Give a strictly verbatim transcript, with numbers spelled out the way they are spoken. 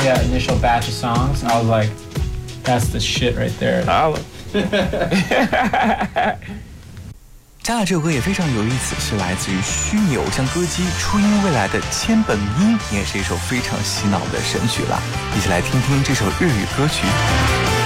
yeah, initial batch of songs, I was like, that's the shit right there. 好了。 接下来这首歌也非常有意思，是来自于虚拟偶像歌姬初音未来的千本樱，也是一首非常洗脑的神曲了。一起来听听这首日语歌曲。